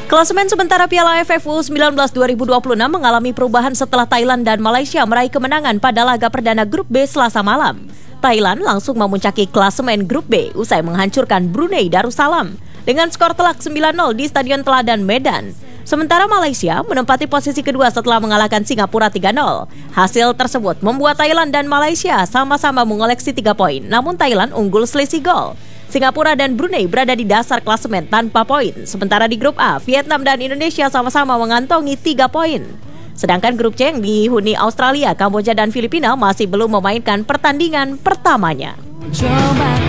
Klasemen sementara Piala AFF U19 2026 mengalami perubahan setelah Thailand dan Malaysia meraih kemenangan pada laga perdana Grup B Selasa malam. Thailand langsung memuncaki klasemen Grup B usai menghancurkan Brunei Darussalam dengan skor telak 9-0 di Stadion Teladan Medan. Sementara Malaysia menempati posisi kedua setelah mengalahkan Singapura 3-0. Hasil tersebut membuat Thailand dan Malaysia sama-sama mengoleksi 3 poin, namun Thailand unggul selisih gol. Singapura dan Brunei berada di dasar klasemen tanpa poin. Sementara di grup A, Vietnam dan Indonesia sama-sama mengantongi 3 poin. Sedangkan grup C yang dihuni Australia, Kamboja dan Filipina masih belum memainkan pertandingan pertamanya.